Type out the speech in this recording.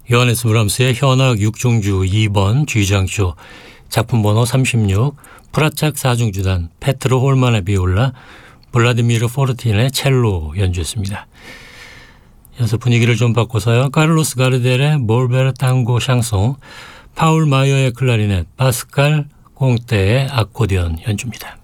요하네스 브람스의 현악 6중주 2번 G장조, 작품 번호 36, 프라착 4중주단, 페트로 홀만의 비올라, 블라디미르 포르틴의 첼로 연주했습니다. 이어서 분위기를 좀 바꿔서요. 카를로스 가르델의 몰베르 탕고 샹송, 파울 마이어의 클라리넷, 파스칼 꽁떼의 아코디언 연주입니다.